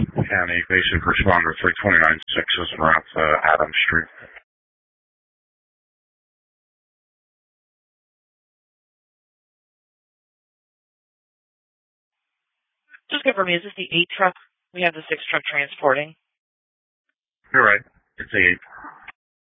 County Basic Responder 3296 is around Adams Street. Just confirm me, is this the 8 truck? We have the 6 truck transporting. You're right. It's the 8.